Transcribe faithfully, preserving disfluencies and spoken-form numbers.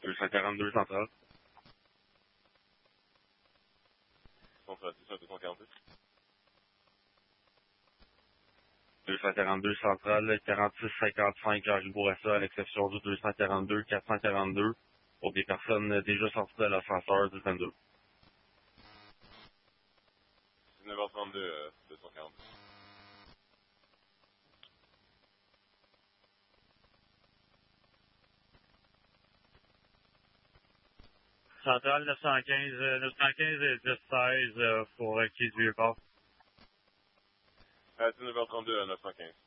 deux cent quarante-deux centrale. Centrale, c'est ça, deux cent quarante-deux. deux cent quarante-deux centrale, quarante-six cinquante-cinq Henri Bourassa, à l'exception du deux cent quarante-deux quatre cent quarante-deux, pour des personnes déjà sorties de l'ascenseur du vingt-deux. dix-neuf heures trente-deux, euh, deux cent quarante-deux. Centrale neuf cent quinze, euh, neuf cent quinze et dix seize euh, pour euh, qui du Vieux-Port. Euh, dix-neuf heures trente-deux, euh, neuf cent quinze.